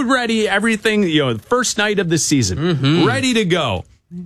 food ready, everything, the first night of the season, ready to go.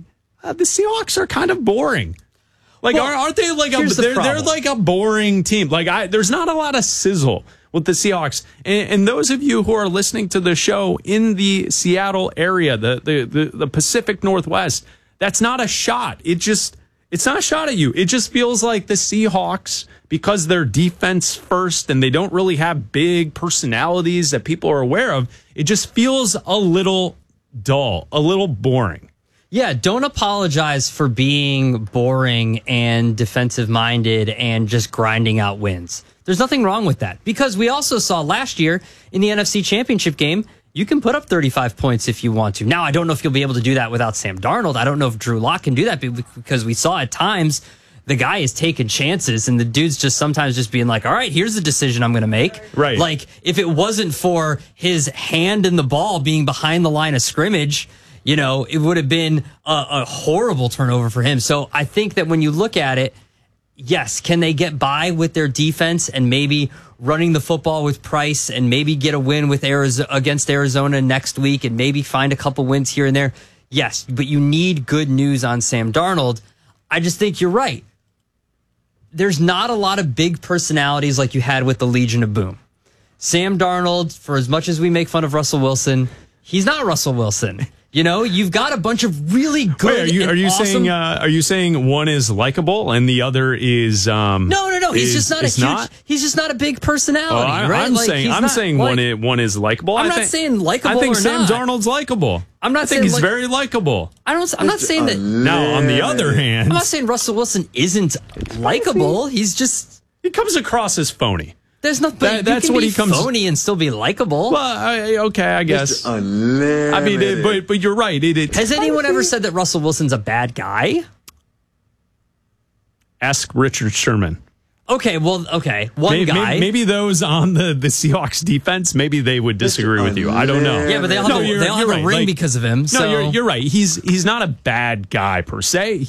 The Seahawks are kind of boring. Like, aren't they like they're like a boring team? Like, there's not a lot of sizzle with the Seahawks. And those of you who are listening to the show in the Seattle area, the Pacific Northwest, that's not a shot. It's not a shot at you. It just feels like the Seahawks, because they're defense first and they don't really have big personalities that people are aware of, it just feels a little dull, a little boring. Yeah, don't apologize for being boring and defensive-minded and just grinding out wins. There's nothing wrong with that, because we also saw last year in the NFC Championship game, you can put up 35 points if you want to. Now, I don't know if you'll be able to do that without Sam Darnold. I don't know if Drew Lock can do that, because we saw at times the guy is taking chances and the dude's just sometimes just being like, all right, here's the decision I'm going to make. Right. Like, if it wasn't for his hand in the ball being behind the line of scrimmage, it would have been a horrible turnover for him. So I think that when you look at it, yes, can they get by with their defense and maybe running the football with Price and maybe get a win with against Arizona next week and maybe find a couple wins here and there? Yes, but you need good news on Sam Darnold. I just think you're right. There's not a lot of big personalities like you had with the Legion of Boom. Sam Darnold, for as much as we make fun of Russell Wilson, he's not Russell Wilson. You've got a bunch of really good. Wait, are you awesome... saying? Are you saying one is likable and the other is? No. He's just not a huge. He's just not a big personality, right? I'm saying one is likable. I'm not saying likable. I think or Sam not. Darnold's likable. I'm not I think he's very likable. I'm not saying that. Now, on the other hand, I'm not saying Russell Wilson isn't likable. He comes across as phony. There's nothing. That's what he comes phony and still be likable. Well, okay, I guess. I mean, but you're right. Has anyone ever said that Russell Wilson's a bad guy? Ask Richard Sherman. Okay, one guy. Maybe those on the Seahawks defense, maybe they would disagree with you. I don't know. Yeah, but they all have a ring because of him. So. No, you're right. He's not a bad guy per se.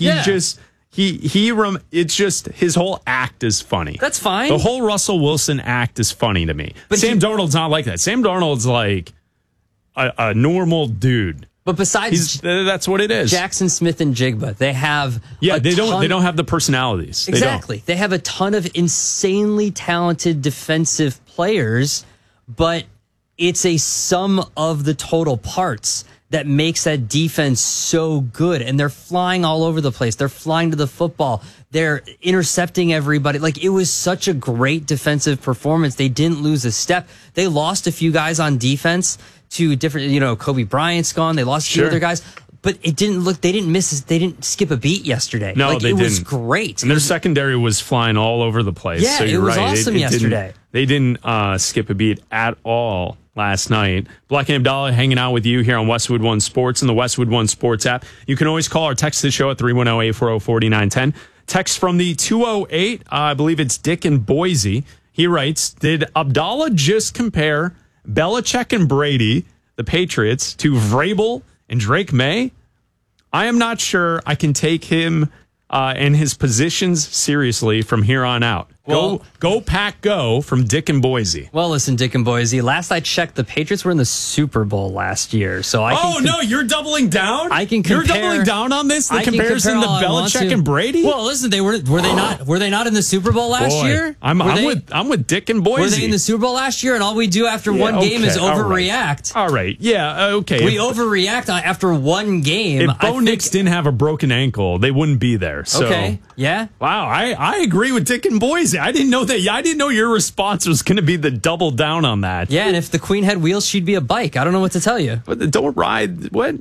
It's just his whole act is funny. That's fine. The whole Russell Wilson act is funny to me. But Sam Darnold's not like that. Sam Darnold's like a normal dude. But besides, that's what it is. Jackson Smith and Jigba, they have they don't have the personalities. Exactly. They have a ton of insanely talented defensive players, but it's a sum of the total parts that makes that defense so good. And they're flying all over the place. They're flying to the football. They're intercepting everybody. Like, it was such a great defensive performance. They didn't lose a step. They lost a few guys on defense to different, Kobe Bryant's gone. They lost a few other guys. But they didn't skip a beat yesterday. No, they didn't. It was great. And their secondary was flying all over the place. Yeah, so you're it was right. awesome yesterday. They didn't skip a beat at all last night. Black and Abdallah hanging out with you here on Westwood One Sports and the Westwood One Sports app. You can always call or text the show at 310-840-4910. Text from the 208, I believe it's Dick in Boise. He writes, did Abdallah just compare Belichick and Brady, the Patriots, to Vrabel and Drake May? I am not sure I can take him and his positions seriously from here on out. Go Pack Go from Dick and Boise. Well, listen, Dick and Boise, last I checked, the Patriots were in the Super Bowl last year. So you're doubling down? You're doubling down on this? The comparison to Belichick and Brady? Well, listen, were they not in the Super Bowl last year? I'm with Dick and Boise. Were they in the Super Bowl last year? And all we do after one game is overreact. All right. Yeah, okay. We overreact after one game. If Bo Nix didn't have a broken ankle, they wouldn't be there. So. Okay. Yeah. Wow. I agree with Dick and Boise. I didn't know that. I didn't know your response was going to be the double down on that. Yeah, and if the Queen had wheels, she'd be a bike. I don't know what to tell you. But don't ride. What?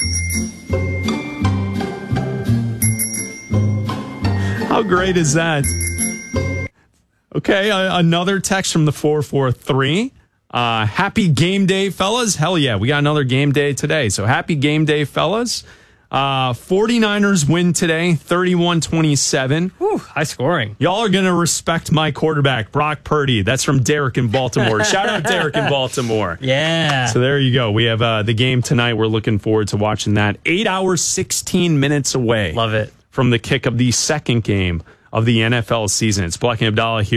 How great is that? Okay, another text from the 443. Happy game day, fellas. Hell yeah, we got another game day today. So happy game day, fellas. 49ers win today, 31-27. Whew, high scoring. Y'all are going to respect my quarterback, Brock Purdy. That's from Derek in Baltimore. Shout out Derek in Baltimore. Yeah. So there you go. We have the game tonight. We're looking forward to watching that. 8 hours, 16 minutes away. Love it. From the kick of the second game of the NFL season. It's Black and Abdallah here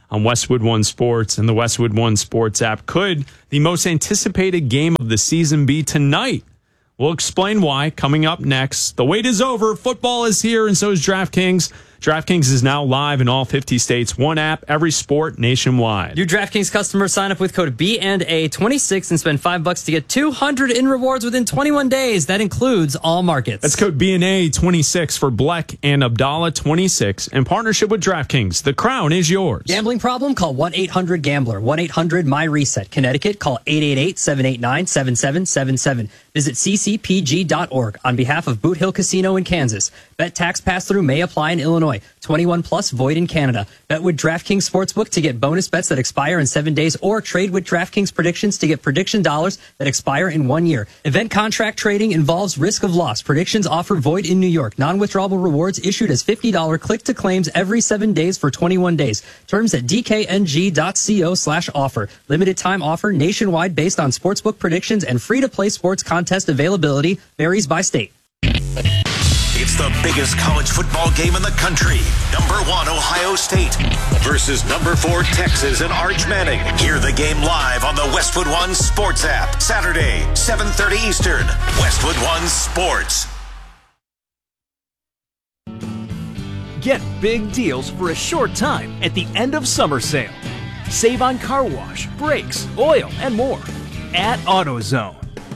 on Westwood One Sports and the Westwood One Sports app. Could the most anticipated game of the season be tonight? We'll explain why coming up next. The wait is over. Football is here, and so is DraftKings. DraftKings is now live in all 50 states. One app, every sport, nationwide. New DraftKings customers sign up with code B&A26 and spend $5 to get $200 in rewards within 21 days. That includes all markets. That's code B&A26 for Bleck and Abdallah 26 in partnership with DraftKings. The crown is yours. Gambling problem? Call 1-800-GAMBLER. 1-800-MY-RESET. Connecticut, call 888-789-7777. Visit ccpg.org on behalf of Boot Hill Casino in Kansas. Bet tax pass-through may apply in Illinois. 21 plus, void in Canada. Bet with DraftKings Sportsbook to get bonus bets that expire in 7 days, or trade with DraftKings Predictions to get prediction dollars that expire in 1 year. Event contract trading involves risk of loss. Predictions offer void in New York. Non-withdrawable rewards issued as $50 click-to-claims every 7 days for 21 days. Terms at dkng.co/offer. Limited time offer nationwide based on sportsbook predictions, and free-to-play sports contest availability varies by state. It's the biggest college football game in the country. Number 1, Ohio State versus number 4, Texas and Arch Manning. Hear the game live on the Westwood One Sports app. Saturday, 7:30 Eastern. Westwood One Sports. Get big deals for a short time at the end of summer sale. Save on car wash, brakes, oil, and more at AutoZone.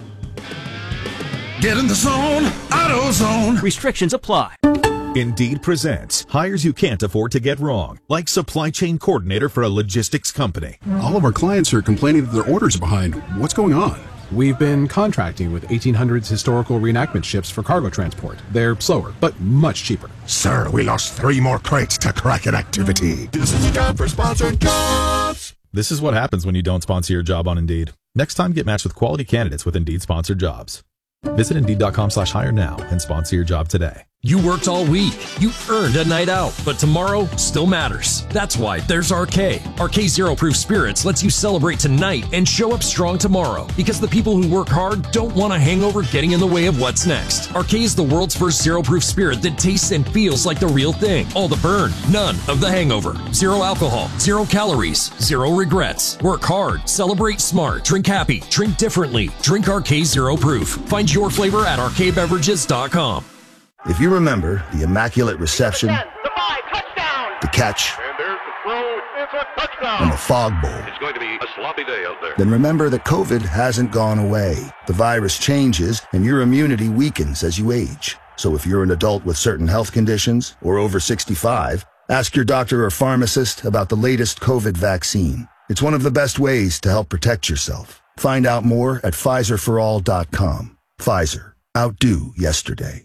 Get in the zone, AutoZone. Restrictions apply. Indeed presents hires you can't afford to get wrong, like supply chain coordinator for a logistics company. All of our clients are complaining that their orders are behind. What's going on? We've been contracting with 1800s historical reenactment ships for cargo transport. They're slower, but much cheaper. Sir, we lost 3 more crates to Kraken activity. This is a job for sponsored jobs. This is what happens when you don't sponsor your job on Indeed. Next time, get matched with quality candidates with Indeed sponsored jobs. Visit Indeed.com/hire now and sponsor your job today. You worked all week. You earned a night out, but tomorrow still matters. That's why there's RK. RK Zero Proof Spirits lets you celebrate tonight and show up strong tomorrow, because the people who work hard don't want a hangover getting in the way of what's next. RK is the world's first zero proof spirit that tastes and feels like the real thing. All the burn, none of the hangover. Zero alcohol, 0 calories, 0 regrets. Work hard, celebrate smart, drink happy, drink differently. Drink RK Zero Proof. Find your flavor at rkbeverages.com. If you remember the immaculate reception, the catch, and the fog bowl, it's going to be a sloppy day out there. Then remember that COVID hasn't gone away. The virus changes, and your immunity weakens as you age. So if you're an adult with certain health conditions or over 65, ask your doctor or pharmacist about the latest COVID vaccine. It's one of the best ways to help protect yourself. Find out more at PfizerForAll.com. Pfizer. Outdo yesterday.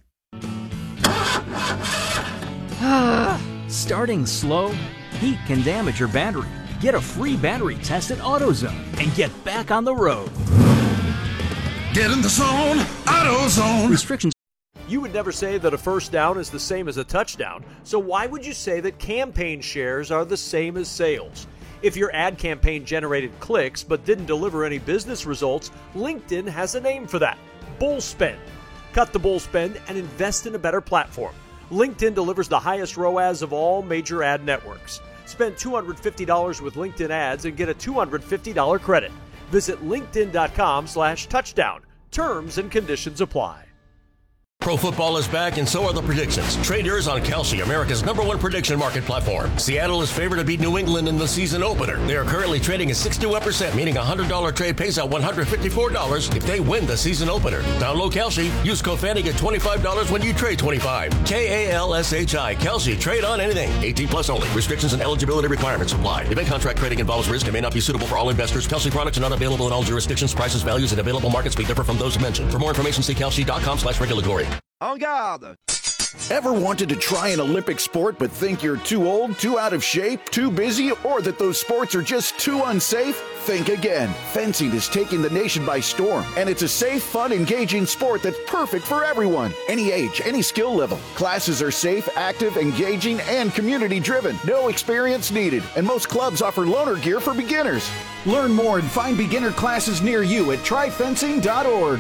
Starting slow, heat can damage your battery. Get a free battery test at AutoZone and get back on the road. Get in the zone, AutoZone. Restrictions. You would never say that a first down is the same as a touchdown, so why would you say that campaign shares are the same as sales? If your ad campaign generated clicks but didn't deliver any business results, LinkedIn has a name for that: bull spend. Cut the bull spend and invest in a better platform. LinkedIn delivers the highest ROAS of all major ad networks. Spend $250 with LinkedIn ads and get a $250 credit. Visit linkedin.com/touchdown. Terms and conditions apply. Pro football is back, and so are the predictions. Trade yours on Kalshi, America's #1 prediction market platform. Seattle is favored to beat New England in the season opener. They are currently trading at 61%, meaning a $100 trade pays out $154 if they win the season opener. Download Kalshi. Use code FANNY, get $25 when you trade $25. KALSHI. Kalshi. Trade on anything. 18 plus only. Restrictions and eligibility requirements apply. Event contract trading involves risk and may not be suitable for all investors. Kalshi products are not available in all jurisdictions. Prices, values, and available markets may differ from those mentioned. For more information, see kalshi.com/regulatory. En garde! Ever wanted to try an Olympic sport but think you're too old, too out of shape, too busy, or that those sports are just too unsafe? Think again. Fencing is taking the nation by storm, and it's a safe, fun, engaging sport that's perfect for everyone. Any age, any skill level. Classes are safe, active, engaging, and community-driven. No experience needed, and most clubs offer loaner gear for beginners. Learn more and find beginner classes near you at tryfencing.org.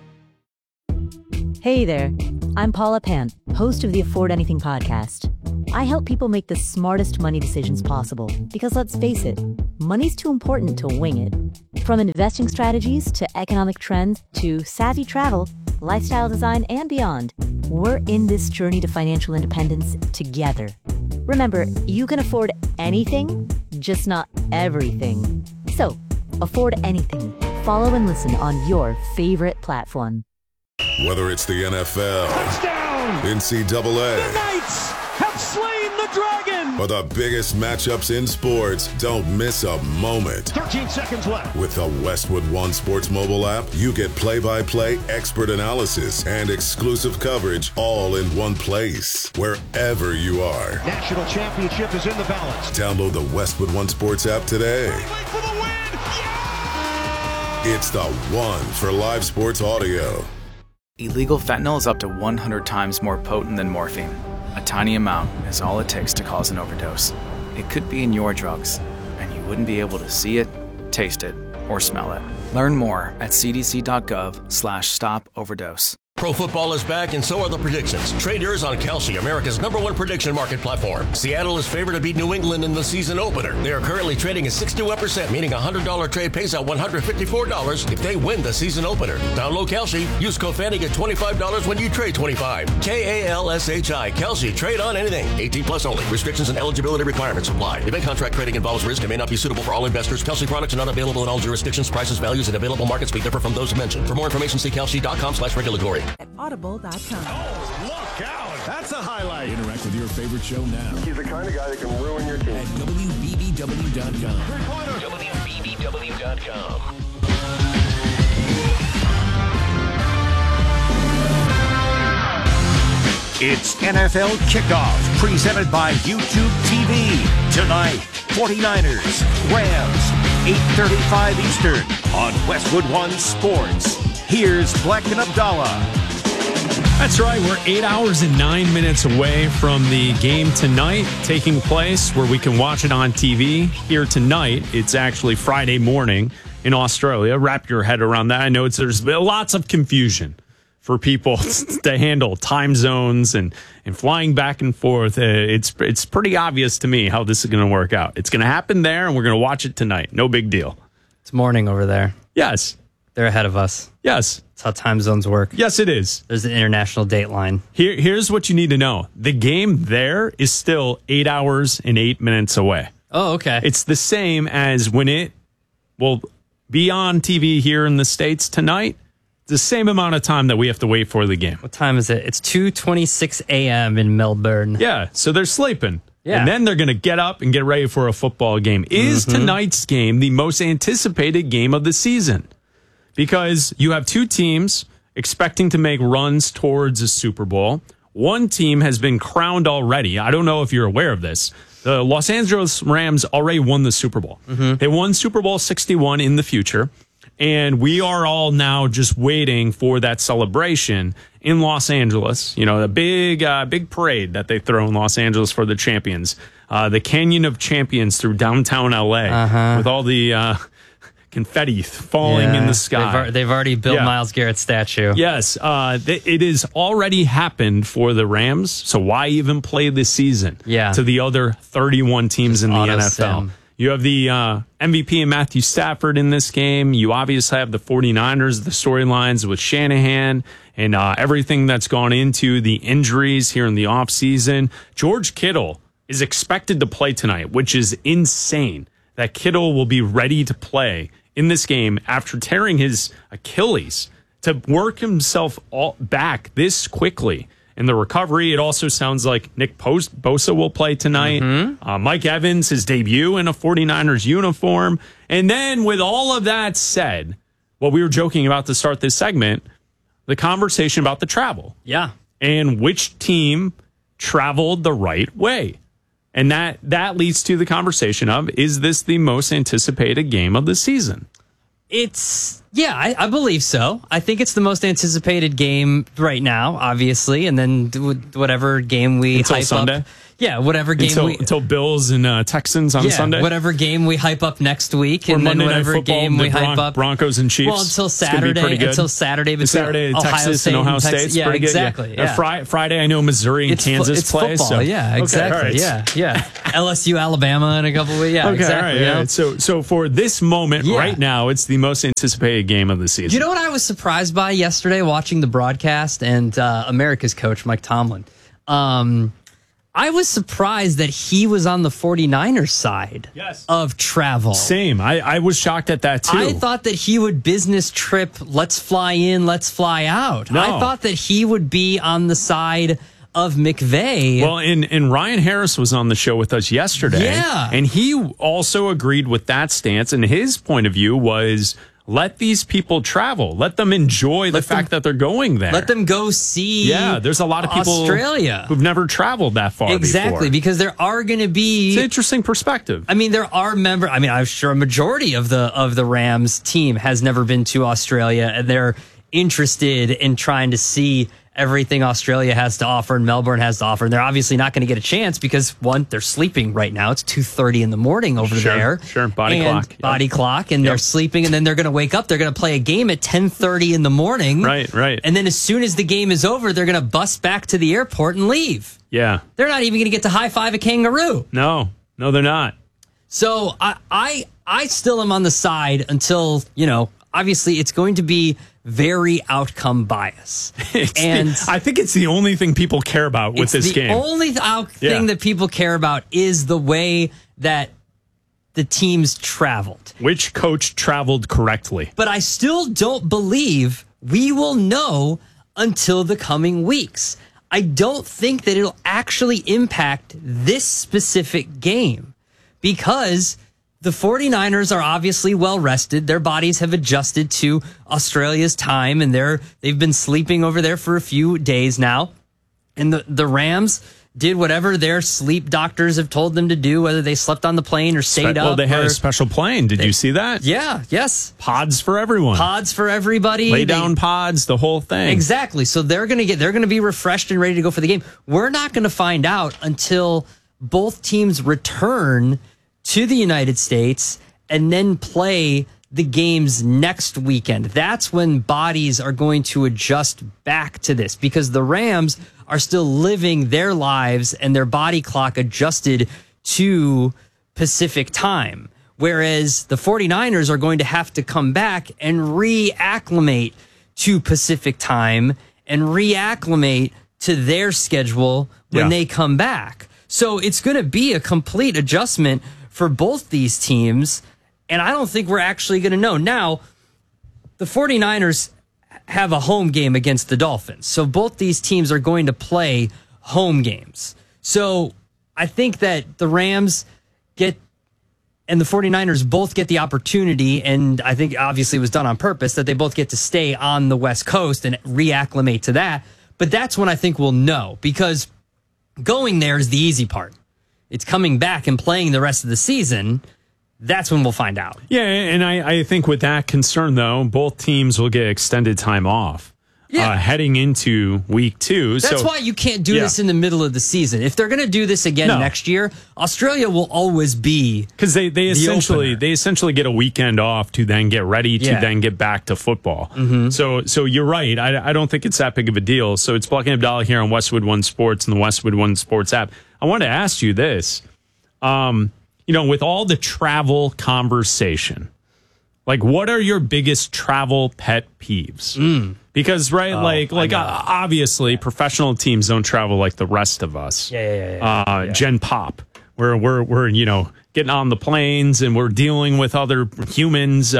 Hey there, I'm Paula Pant, host of the Afford Anything podcast. I help people make the smartest money decisions possible because let's face it, money's too important to wing it. From investing strategies to economic trends to savvy travel, lifestyle design, and beyond, we're in this journey to financial independence together. Remember, you can afford anything, just not everything. So, afford anything. Follow and listen on your favorite platform. Whether it's the NFL, touchdown, NCAA, the Knights have slain the dragon, or the biggest matchups in sports, don't miss a moment. 13 seconds left. With the Westwood One Sports mobile app, you get play-by-play expert analysis and exclusive coverage all in one place, wherever you are. National championship is in the balance. Download the Westwood One Sports app today. For the win. Yeah! It's the one for live sports audio. Illegal fentanyl is up to 100 times more potent than morphine. A tiny amount is all it takes to cause an overdose. It could be in your drugs, and you wouldn't be able to see it, taste it, or smell it. Learn more at cdc.gov/stop-overdose. Pro football is back, and so are the predictions. Trade yours on Kalshi, America's #1 prediction market platform. Seattle is favored to beat New England in the season opener. They are currently trading at 62%, meaning a $100 trade pays out $154 if they win the season opener. Download Kalshi. Use code FANNY, get $25 when you trade $25. KALSHI. Kalshi. Trade on anything. 18 plus only. Restrictions and eligibility requirements apply. Event contract trading involves risk and may not be suitable for all investors. Kalshi products are not available in all jurisdictions. Prices, values, and available markets may differ from those mentioned. For more information, see kalshi.com/regulatory. At audible.com. Oh, look out! That's a highlight. Interact with your favorite show now. He's the kind of guy that can ruin your team. At WBBW.com. WBBW.com. It's NFL Kickoff, presented by YouTube TV. Tonight, 49ers, Rams, 8:35 Eastern on Westwood One Sports. Here's Black and Abdallah. That's right. We're 8 hours and 9 minutes away from the game tonight taking place where we can watch it on TV. Here tonight, it's actually Friday morning in Australia. Wrap your head around that. I know there's been lots of confusion for people to handle time zones and flying back and forth. It's pretty obvious to me how this is going to work out. It's going to happen there, and we're going to watch it tonight. No big deal. It's morning over there. Yes. They're ahead of us. Yes. That's how time zones work. Yes, it is. There's an international date line. Here's what you need to know. The game there is still 8 hours and 8 minutes away. Oh, okay. It's the same as when it will be on TV here in the States tonight. It's the same amount of time that we have to wait for the game. What time is it? It's 2:26 a.m. in Melbourne. Yeah, so they're sleeping. Yeah. And then they're going to get up and get ready for a football game. Is tonight's game the most anticipated game of the season? Because you have two teams expecting to make runs towards a Super Bowl. One team has been crowned already. I don't know if you're aware of this. The Los Angeles Rams already won the Super Bowl. They won Super Bowl 61 in the future. And we are all now just waiting for that celebration in Los Angeles. You know, the big parade that they throw in Los Angeles for the champions. The Canyon of Champions through downtown LA with all the confetti falling in the sky. They've already built Myles Garrett's statue. Yes. It has already happened for the Rams. So why even play this season to the other 31 teams in the NFL? You have the MVP and Matthew Stafford in this game. You obviously have the 49ers, the storylines with Shanahan and everything that's gone into the injuries here in the offseason. George Kittle is expected to play tonight, which is insane that Kittle will be ready to play in this game after tearing his Achilles to work himself back this quickly. In the recovery, it also sounds like Nick Bosa will play tonight. Mike Evans, his debut in a 49ers uniform. And then with all of that said, what we were joking about to start this segment, the conversation about the travel. Yeah. And which team traveled the right way. And that leads to the conversation of, is this the most anticipated game of the season? It's Yeah, I believe so. I think it's the most anticipated game right now, obviously, and then whatever game we until hype Sunday. up. Yeah, whatever game until Bills and Texans on Sunday. Whatever game we hype up next week, or and Monday then whatever Night Football, game we hype up Broncos and Chiefs. Well, until Saturday. Until Saturday between Texas and Ohio State. Yeah, pretty exactly. Good. Yeah. Friday, I know Missouri and Kansas it's play. Football. So. Yeah, exactly. Okay, yeah. LSU, Alabama in a couple of weeks. Yeah, okay, exactly. All right. So for this moment right now, it's the most anticipated game of the season. You know what I was surprised by yesterday watching the broadcast and America's coach, Mike Tomlin? I was surprised that he was on the 49ers side of travel. Same. I was shocked at that, too. I thought that he would business trip, let's fly in, let's fly out. No. I thought that he would be on the side of McVay. Well, and Ryan Harris was on the show with us yesterday. Yeah. And he also agreed with that stance. And his point of view was, let these people travel. Let them enjoy the fact that they're going there. Let them go see there's a lot of people Australia who've never traveled that far Exactly, before. because there are going to be... It's an interesting perspective. I mean, there are I'm sure a majority of the Rams team has never been to Australia, and they're interested in trying to see everything Australia has to offer and Melbourne has to offer. And they're obviously not going to get a chance because, one, they're sleeping right now. It's 2:30 in the morning over there. Sure, body clock. And they're sleeping, and then they're going to wake up. They're going to play a game at 10:30 in the morning. Right. And then as soon as the game is over, they're going to bust back to the airport and leave. Yeah. They're not even going to get to high-five a kangaroo. No, they're not. So I still am on the side until, obviously it's going to be very outcome bias. I think it's the only thing people care about with this game. The only thing that people care about is the way that the teams traveled. Which coach traveled correctly. But I still don't believe we will know until the coming weeks. I don't think that it'll actually impact this specific game because the 49ers are obviously well rested. Their bodies have adjusted to Australia's time, and they've been sleeping over there for a few days now. And the Rams did whatever their sleep doctors have told them to do, whether they slept on the plane or stayed up. Well, they had a special plane. Did you see that? Yeah, yes. Pods for everyone. Pods for everybody. Lay down pods, the whole thing. Exactly. So they're going to be refreshed and ready to go for the game. We're not going to find out until both teams return to the United States and then play the games next weekend. That's when bodies are going to adjust back to this because the Rams are still living their lives and their body clock adjusted to Pacific time. Whereas the 49ers are going to have to come back and reacclimate to Pacific time and reacclimate to their schedule when they come back. So it's going to be a complete adjustment for both these teams, and I don't think we're actually going to know. Now, the 49ers have a home game against the Dolphins, so both these teams are going to play home games. So I think that the Rams and the 49ers both get the opportunity, and I think obviously it was done on purpose, that they both get to stay on the West Coast and reacclimate to that. But that's when I think we'll know, because going there is the easy part. It's coming back and playing the rest of the season. That's when we'll find out. Yeah, and I think with that concern, though, both teams will get extended time off heading into week 2. That's why you can't do this in the middle of the season. If they're going to do this again next year, Australia will always be because they essentially get a weekend off to then get ready to then get back to football. Mm-hmm. So you're right. I don't think it's that big of a deal. So it's Buck and Abdallah here on Westwood One Sports and the Westwood One Sports app. I want to ask you this. With all the travel conversation, like what are your biggest travel pet peeves? Because obviously professional teams don't travel like the rest of us. Gen Pop, where we're getting on the planes and we're dealing with other humans,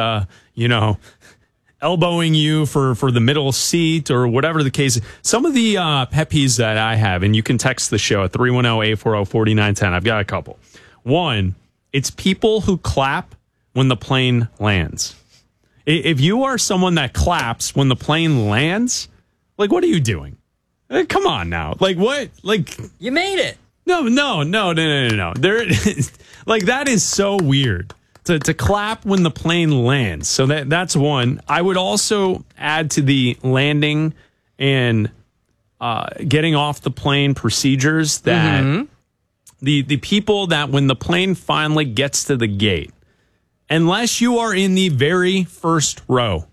elbowing you for the middle seat or whatever the case. Some of the pet peeves that I have, and you can text the show at 310-840-4910. I've got a couple. One, it's people who clap when the plane lands. If you are someone that claps when the plane lands, like, what are you doing? Come on now. Like, what? Like, you made it. No. There, like, that is so weird. to clap when the plane lands. So that's one. I would also add to the landing and getting off the plane procedures that the people that when the plane finally gets to the gate, unless you are in the very first row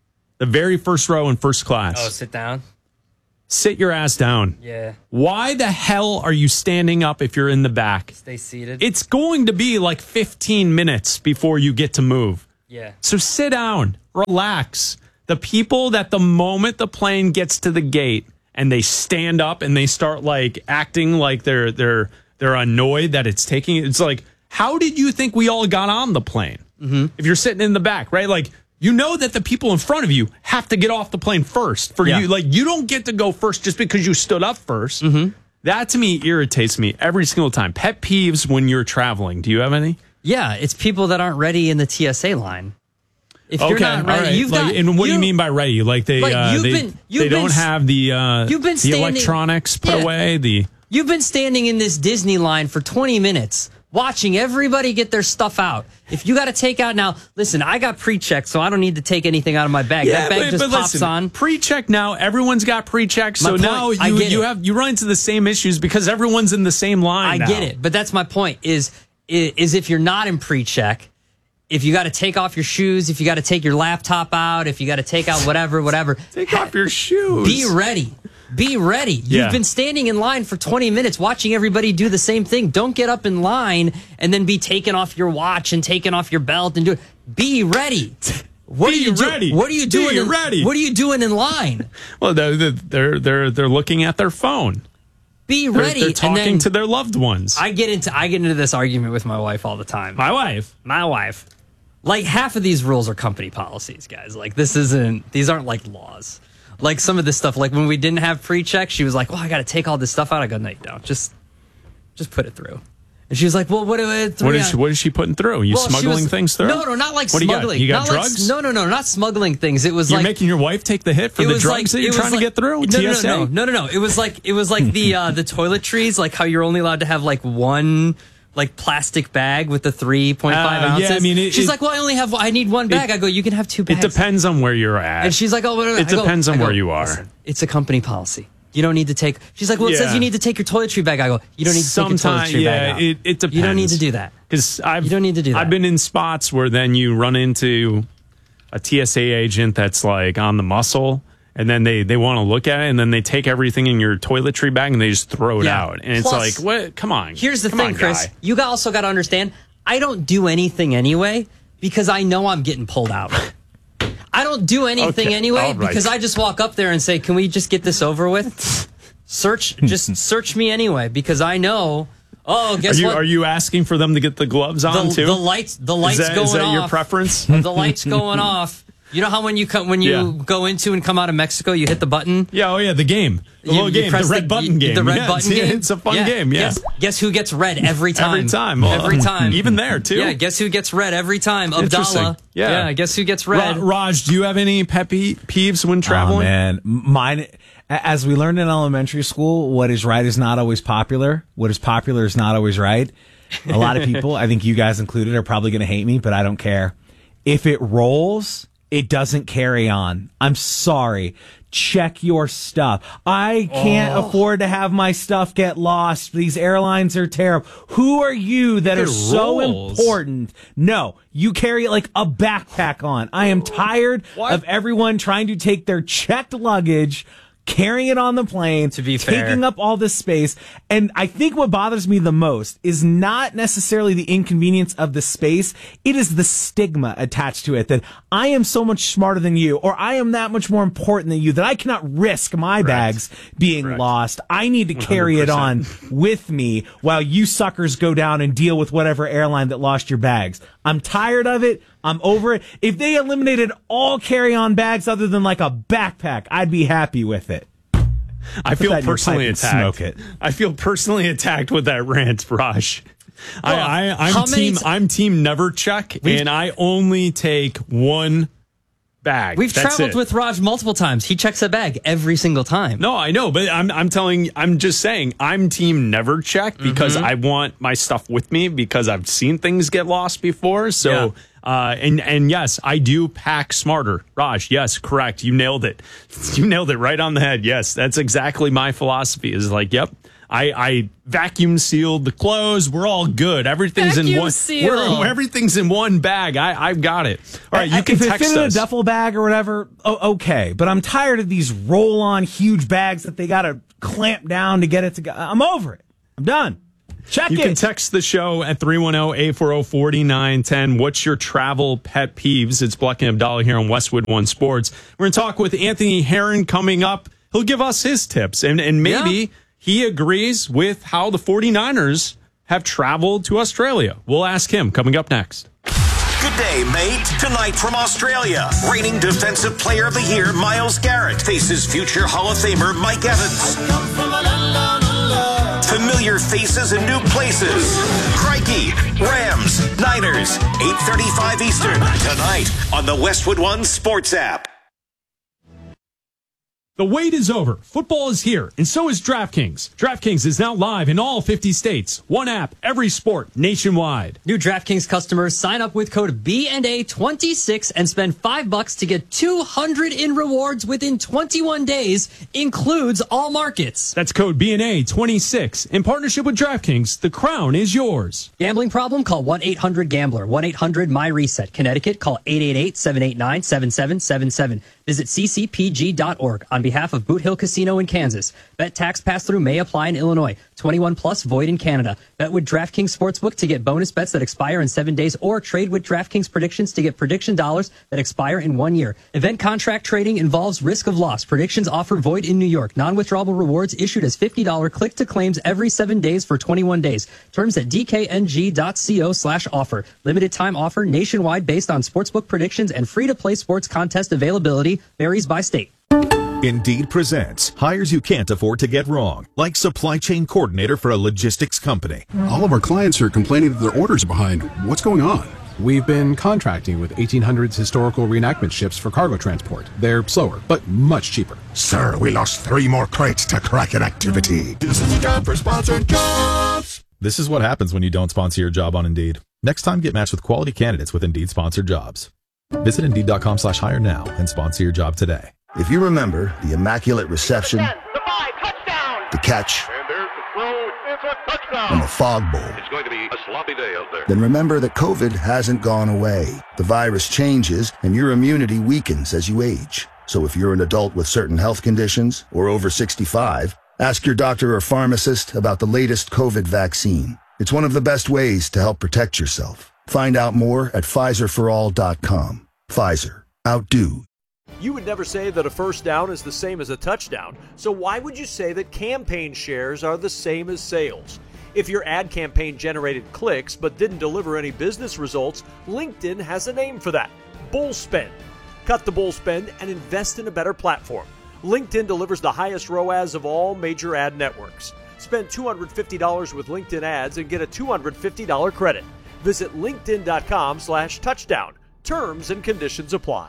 in first class. Oh, sit down. Sit your ass down. Yeah. Why the hell are you standing up if you're in the back? Stay seated. It's going to be like 15 minutes before you get to move. Yeah. So sit down, relax. The people that the moment the plane gets to the gate and they stand up and they start like acting like they're annoyed that it's like, how did you think we all got on the plane? If you're sitting in the back, right? Like, you know that the people in front of you have to get off the plane first for you. Like, you don't get to go first just because you stood up first. That to me irritates me every single time. Pet peeves when you're traveling. Do you have any? Yeah, it's people that aren't ready in the TSA line. If you're not ready, you've got. And what do you mean by ready? Like they don't have the electronics put away. You've been standing in this Disney line for 20 minutes. Watching everybody get their stuff out. If you got to take out now, listen, I got pre-checked, so I don't need to take anything out of my bag. That bag just pops on. Pre-check now, everyone's got pre-check, so now you run into the same issues because everyone's in the same line. I get it, but that's my point. Is if you're not in pre-check, if you got to take off your shoes, if you got to take your laptop out, if you got to take out whatever, take off your shoes. Be ready. Be ready. You've been standing in line for 20 minutes watching everybody do the same thing. Don't get up in line and then be taking off your watch and taking off your belt and do it. Be ready. What are you doing? What are you doing? What are you doing in line? Well, they're looking at their phone. Be ready. They're talking to their loved ones. I get into this argument with my wife all the time. My wife. Like half of these rules are company policies, guys. Like these aren't like laws. Like some of this stuff, like when we didn't have pre-check, she was like, well, I got to take all this stuff out. I go, no, you don't. Just put it through. And she was like, well, what is she putting through? You smuggling things through? No, not like what smuggling. You got drugs? No, not smuggling things. It was you're making your wife take the hit for the drugs that you're trying to get through? TSA? No. It was like the toiletries, like how you're only allowed to have like one like plastic bag with the 3.5 ounces. Yeah, I mean, she's like, well, I need one bag. I go, you can have two bags. It depends on where you're at. And she's like, oh, whatever. It depends on where you are. Listen, it's a company policy. You don't need to take. She's like, well, it says you need to take your toiletry bag. I go, you don't need to take your toiletry bag out. It depends. You don't need to do that. Because you don't need to do that. I've been in spots where then you run into a TSA agent that's like on the muscle. And then they want to look at it, and then they take everything in your toiletry bag and they just throw it out. And Plus, it's like, what? Come on. Here's the thing, Chris. You also got to understand, I don't do anything anyway because I know I'm getting pulled out. I don't do anything anyway because I just walk up there and say, can we just get this over with? Just search me anyway because I know. Oh, guess what? Are you asking for them to get the gloves on too? The lights going off. Is that your preference? The lights going off. You know how when you go into and come out of Mexico, you hit the button? Yeah, the game. The little game, the red button game. The red button game? It's a fun game, yeah. Guess who gets red every time? Every time. Every time. Even there, too. Yeah, guess who gets red every time? Abdallah. Yeah, guess who gets red? Raj, do you have any pet peeves when traveling? Oh, man. Mine, as we learned in elementary school, what is right is not always popular. What is popular is not always right. A lot of people, I think you guys included, are probably going to hate me, but I don't care. If it rolls, it doesn't carry on. I'm sorry. Check your stuff. I can't afford to have my stuff get lost. These airlines are terrible. Who are you that are so important? No, you carry it like a backpack on. I am tired of everyone trying to take their checked luggage, carrying it on the plane, to be fair, taking up all this space. And I think what bothers me the most is not necessarily the inconvenience of the space. It is the stigma attached to it that I am so much smarter than you, or I am that much more important than you, that I cannot risk my bags being lost. I need to carry 100%. It on with me while you suckers go down and deal with whatever airline that lost your bags. I'm tired of it. I'm over it. If they eliminated all carry-on bags other than like a backpack, I'd be happy with it. I feel personally attacked. I feel personally attacked with that rant, Raj. I'm team never check, and I only take one bag. We've That's traveled it. with Raj multiple times. He checks a bag every single time. No, I know, but I'm just saying, I'm team never check because I want my stuff with me because I've seen things get lost before. So, and yes, I do pack smarter. Raj, yes, correct. You nailed it. You nailed it right on the head. Yes, that's exactly my philosophy is like, yep. I vacuum sealed the clothes. We're all good. Everything's in one. Everything's in one bag. I've got it. All right, you can text us. If it fit in a duffel bag or whatever, okay. But I'm tired of these roll-on huge bags that they got to clamp down to get it together. I'm over it. I'm done. Check it. You can text the show at 310-840-4910. What's your travel pet peeves? It's Bleck and Abdallah here on Westwood One Sports. We're going to talk with Anthony Herron coming up. He'll give us his tips, and maybe he agrees with how the 49ers have traveled to Australia. We'll ask him coming up next. Good day, mate. Tonight from Australia, reigning Defensive Player of the Year Myles Garrett faces future Hall of Famer Mike Evans. Familiar faces and new places. Crikey, Rams, Niners, 8:35 Eastern, tonight on the Westwood One Sports app. The wait is over. Football is here, and so is DraftKings. DraftKings is now live in all 50 states. One app, every sport, nationwide. New DraftKings customers sign up with code BNA26 and spend $5 to get $200 in rewards within 21 days. Includes all markets. That's code BNA26. In partnership with DraftKings, the crown is yours. Gambling problem? Call 1-800-GAMBLER. 1-800-MY-RESET. Connecticut, call 888-789-7777. Visit ccpg.org. On behalf of Boot Hill Casino in Kansas. Bet tax pass-through may apply in Illinois. 21 plus void in Canada. Bet with DraftKings Sportsbook to get bonus bets that expire in 7 days or trade with DraftKings predictions to get prediction dollars that expire in 1 year. Event contract trading involves risk of loss. Predictions offer void in New York. Non-withdrawable rewards issued as $50 click to claims every 7 days for 21 days. Terms at dkng.co/offer. Limited time offer nationwide based on sportsbook predictions and free-to-play sports contest availability varies by state. Indeed presents hires you can't afford to get wrong, like supply chain coordinator for a logistics company. All of our clients are complaining that their orders are behind. What's going on? We've been contracting with 1800s historical reenactment ships for cargo transport. They're slower, but much cheaper. Sir, we lost 3 more crates to Kraken activity. This is a job for sponsored jobs. This is what happens when you don't sponsor your job on Indeed. Next time, get matched with quality candidates with Indeed sponsored jobs. Visit Indeed.com/hire now and sponsor your job today. If you remember the immaculate reception, the catch, and the fog bowl, It's going to be a sloppy day out there. then remember that COVID hasn't gone away. The virus changes and your immunity weakens as you age. So if you're an adult with certain health conditions or over 65, ask your doctor or pharmacist about the latest COVID vaccine. It's one of the best ways to help protect yourself. Find out more at PfizerForAll.com. Pfizer. Outdo. You would never say that a first down is the same as a touchdown, so why would you say that campaign shares are the same as sales? If your ad campaign generated clicks but didn't deliver any business results, LinkedIn has a name for that: bull spend. Cut the bull spend and invest in a better platform. LinkedIn delivers the highest ROAS of all major ad networks. Spend $250 with LinkedIn ads and get a $250 credit. Visit linkedin.com/touchdown. Terms and conditions apply.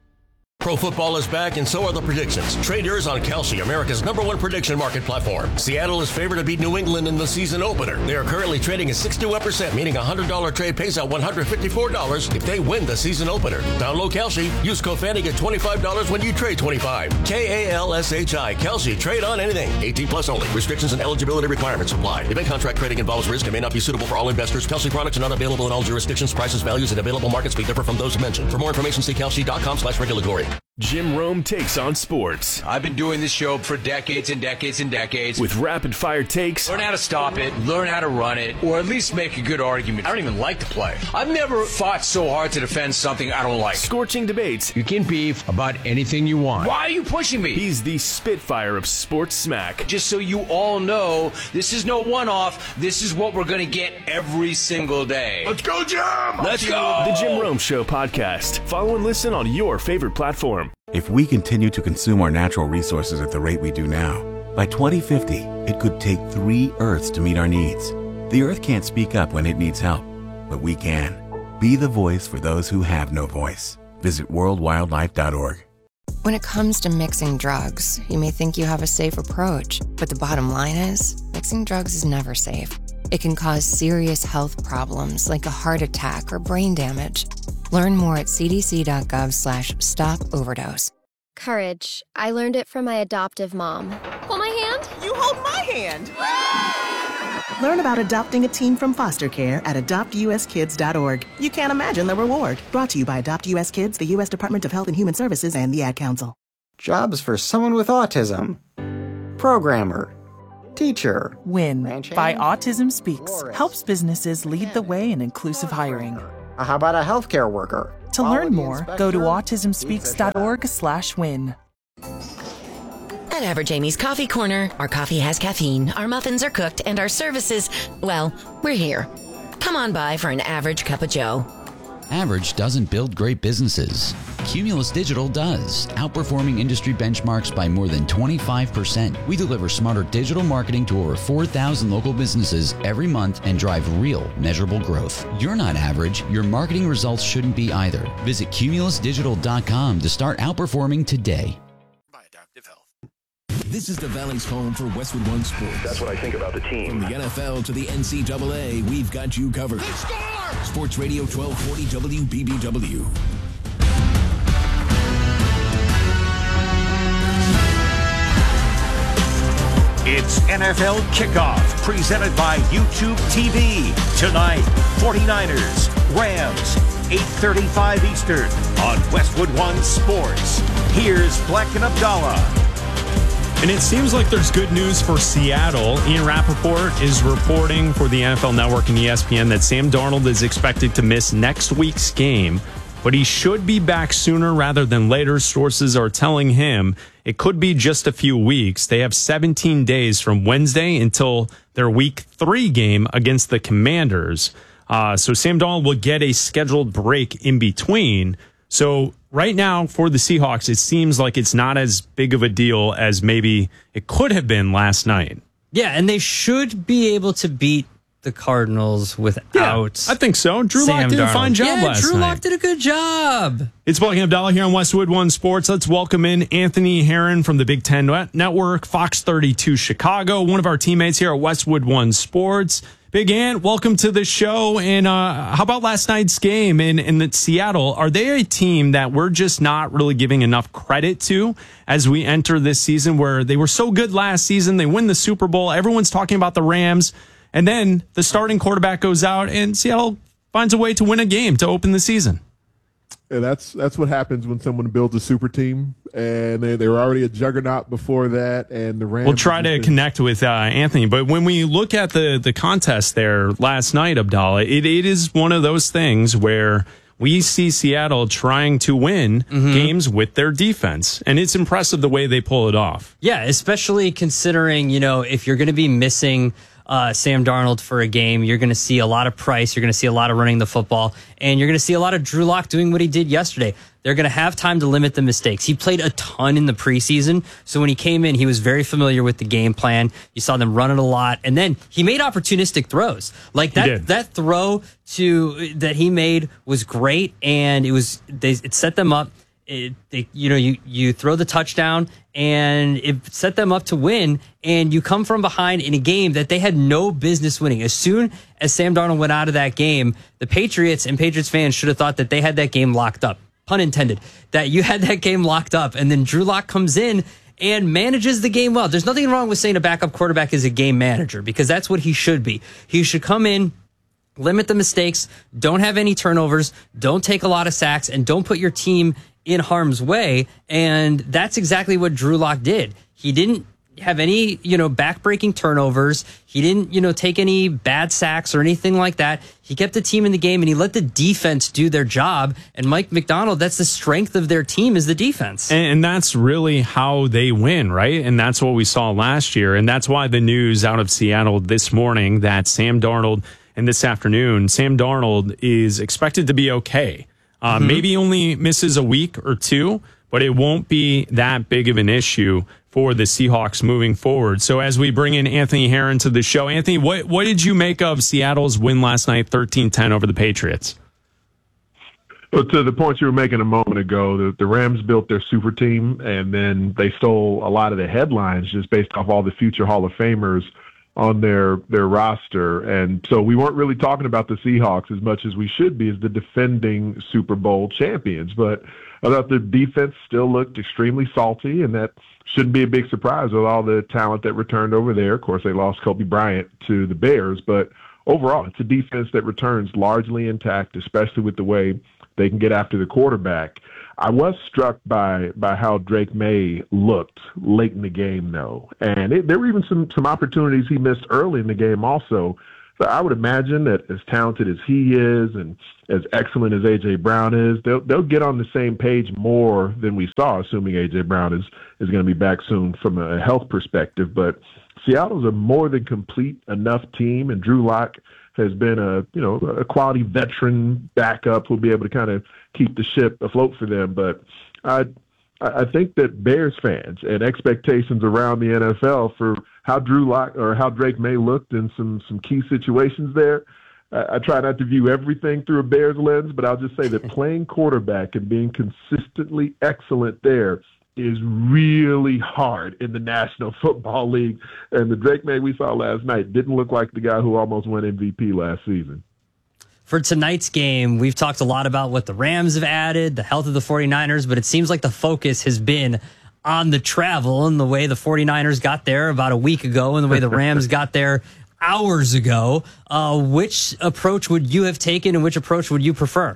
Pro football is back, and so are the predictions. Trade yours on Kalshi, America's #1 prediction market platform. Seattle is favored to beat New England in the season opener. They are currently trading at 6 to 1%, meaning a $100 trade pays out $154 if they win the season opener. Download Kalshi. Use code FANNY, get $25 when you trade 25. KALSHI. Kalshi. Trade on anything. 18 plus only. Restrictions and eligibility requirements apply. Event contract trading involves risk and may not be suitable for all investors. Kalshi products are not available in all jurisdictions. Prices, values, and available markets may differ from those mentioned. For more information, see kalshi.com/regulatory. Jim Rome takes on sports. I've been doing this show for decades and decades and decades. With rapid fire takes. Learn how to stop it, learn how to run it, or at least make a good argument. I don't even like to play. I've never fought so hard to defend something I don't like. Scorching debates. You can beef about anything you want. Why are you pushing me? He's the Spitfire of sports smack. Just so you all know, this is no one-off. This is what we're going to get every single day. Let's go, Jim! Let's go! The Jim Rome Show podcast. Follow and listen on your favorite platform. If we continue to consume our natural resources at the rate we do now, by 2050, it could take 3 Earths to meet our needs. The Earth can't speak up when it needs help, but we can. Be the voice for those who have no voice. Visit worldwildlife.org. When it comes to mixing drugs, you may think you have a safe approach, but the bottom line is, mixing drugs is never safe. It can cause serious health problems like a heart attack or brain damage. Learn more at cdc.gov/stop-overdose. Courage. I learned it from my adoptive mom. Hold my hand. You hold my hand. Learn about adopting a teen from foster care at adoptuskids.org. You can't imagine the reward. Brought to you by Adopt US Kids, the U.S. Department of Health and Human Services, and the Ad Council. Jobs for someone with autism. Programmer. Teacher. WIN by Autism Speaks helps businesses lead the way in inclusive hiring. How about a healthcare worker? To learn more, go to autismspeaks.org/win. At Average Amy's Coffee Corner, our coffee has caffeine, our muffins are cooked, and our services, well, we're here. Come on by for an average cup of joe. Average doesn't build great businesses. Cumulus Digital does, outperforming industry benchmarks by more than 25%. We deliver smarter digital marketing to over 4,000 local businesses every month and drive real, measurable growth. You're not average. Your marketing results shouldn't be either. Visit cumulusdigital.com to start outperforming today. This is the Valley's home for Westwood One Sports. That's what I think about the team. From the NFL to the NCAA, we've got you covered. Sports Radio 1240 WBBW. It's NFL Kickoff, presented by YouTube TV. Tonight, 49ers, Rams, 8:35 Eastern on Westwood One Sports. Here's Black and Abdallah. And it seems like there's good news for Seattle. Ian Rappaport is reporting for the NFL Network and ESPN that Sam Darnold is expected to miss next week's game, but he should be back sooner rather than later. Sources are telling him it could be just a few weeks. They have 17 days from Wednesday until their Week 3 game against the Commanders. So Sam Darnold will get a scheduled break in between. So right now for the Seahawks, it seems like it's not as big of a deal as maybe it could have been last night. Yeah, and they should be able to beat the Cardinals without. I think so. Drew Lock did a fine job last night. Drew Lock did a good job. It's Black and Abdallah here on Westwood One Sports. Let's welcome in Anthony Herron from the Big Ten Network, Fox 32 Chicago, one of our teammates here at Westwood One Sports. Big Ant, welcome to the show. And how about last night's game in Seattle? Are they a team that we're just not really giving enough credit to as we enter this season, where they were so good last season? They win the Super Bowl. Everyone's talking about the Rams. And then the starting quarterback goes out and Seattle finds a way to win a game to open the season. Yeah, that's what happens when someone builds a super team, and they were already a juggernaut before that. And the Rams. We'll try to connect with Anthony, but when we look at the contest there last night, Abdallah, it is one of those things where we see Seattle trying to win games with their defense, and it's impressive the way they pull it off. Yeah, especially considering, if you're going to be missing Sam Darnold for a game, you're going to see a lot of Price, you're going to see a lot of running the football, and you're going to see a lot of Drew Lock doing what he did yesterday. They're going to have time to limit the mistakes. He played a ton in the preseason, so when he came in, he was very familiar with the game plan. You saw them run it a lot, and then he made opportunistic throws. Like that throw that he made was great, and it set them up. You throw the touchdown and it set them up to win, and you come from behind in a game that they had no business winning. As soon as Sam Darnold went out of that game, the Patriots and Patriots fans should have thought that they had that game locked up. Pun intended. That you had that game locked up, and then Drew Lock comes in and manages the game well. There's nothing wrong with saying a backup quarterback is a game manager, because that's what he should be. He should come in, limit the mistakes, don't have any turnovers, don't take a lot of sacks, and don't put your team in harm's way. And that's exactly what Drew Lock did. He didn't have any, back-breaking turnovers. He didn't, take any bad sacks or anything like that. He kept the team in the game, and he let the defense do their job. And Mike McDonald, that's the strength of their team, is the defense. And that's really how they win, right? And that's what we saw last year. And that's why the news out of Seattle this morning that Sam Darnold, and this afternoon, Sam Darnold is expected to be okay. Maybe only misses a week or two, but it won't be that big of an issue for the Seahawks moving forward. So as we bring in Anthony Herron to the show, Anthony, what did you make of Seattle's win last night, 13-10 over the Patriots? Well, to the point you were making a moment ago, the Rams built their super team, and then they stole a lot of the headlines just based off all the future Hall of Famers on their roster. And so we weren't really talking about the Seahawks as much as we should be as the defending Super Bowl champions. But I thought the defense still looked extremely salty, and that shouldn't be a big surprise with all the talent that returned over there. Of course, they lost Kobe Bryant to the Bears, but overall, it's a defense that returns largely intact, especially with the way they can get after the quarterback. I was struck by how Drake May looked late in the game, though. And there were even some opportunities he missed early in the game also. So I would imagine that as talented as he is and as excellent as A.J. Brown is, they'll get on the same page more than we saw, assuming A.J. Brown is going to be back soon from a health perspective. But Seattle's a more than complete enough team, and Drew Lock has been a quality veteran backup who'll be able to kind of keep the ship afloat for them. But I think that Bears fans and expectations around the NFL for how Drew Lock or how Drake May looked in some key situations there, I try not to view everything through a Bears lens, but I'll just say that playing quarterback and being consistently excellent there is really hard in the National Football League. And the Drake May we saw last night didn't look like the guy who almost won MVP last season. For tonight's game, we've talked a lot about what the Rams have added, the health of the 49ers, but it seems like the focus has been on the travel and the way the 49ers got there about a week ago and the way the Rams got there hours ago. Which approach would you have taken and which approach would you prefer?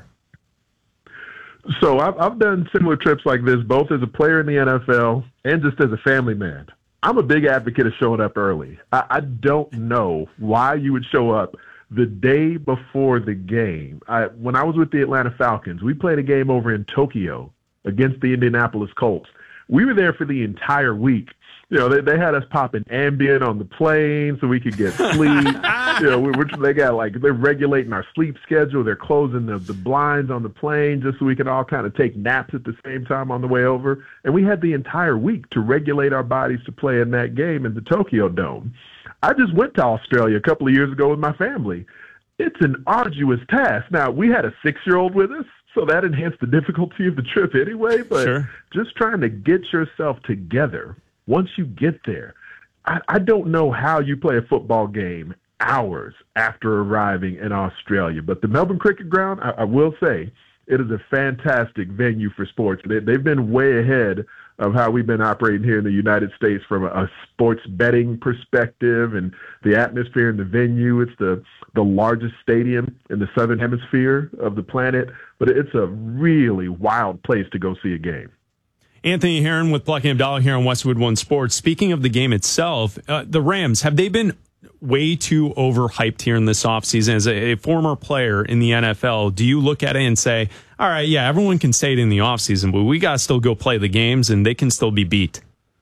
So I've done similar trips like this, both as a player in the NFL and just as a family man. I'm a big advocate of showing up early. I don't know why you would show up the day before the game. When I was with the Atlanta Falcons, we played a game over in Tokyo against the Indianapolis Colts. We were there for the entire week. You know, they had us popping Ambien on the plane so we could get sleep. They're regulating our sleep schedule. They're closing the blinds on the plane just so we can all kind of take naps at the same time on the way over. And we had the entire week to regulate our bodies to play in that game in the Tokyo Dome. I just went to Australia a couple of years ago with my family. It's an arduous task. Now, we had a 6-year-old with us, so that enhanced the difficulty of the trip anyway. But just trying to get yourself together once you get there, I don't know how you play a football game hours after arriving in Australia. But the Melbourne Cricket Ground, I will say, it is a fantastic venue for sports. They've been way ahead of how we've been operating here in the United States from a sports betting perspective and the atmosphere in the venue. It's the largest stadium in the southern hemisphere of the planet, but it's a really wild place to go see a game. Anthony Herron with Plucking Abdallah here on Westwood One Sports. Speaking of the game itself, the Rams, have they been way too overhyped here in this offseason? As a former player in the NFL, do you look at it and say, all right, yeah, everyone can say it in the offseason, but we got to still go play the games and they can still be beat?